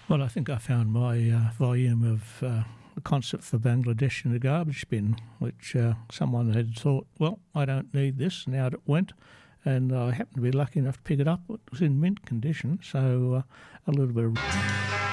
Well, I think I found my volume of the concert for Bangladesh in the garbage bin, which someone had thought, well, I don't need this, and out it went. And I happened to be lucky enough to pick it up. It was in mint condition, so a little bit of